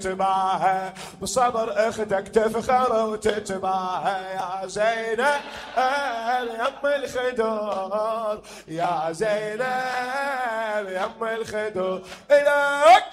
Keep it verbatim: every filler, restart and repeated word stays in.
تبعها بصبر اختك تفخر وتتبعها يا زينب يم الخدور يا زينب يم الخدور إلك